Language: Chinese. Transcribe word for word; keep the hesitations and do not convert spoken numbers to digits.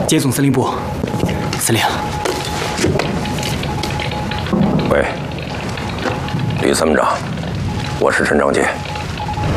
接总司令部。司令。 喂，李参谋长，我是陈长捷。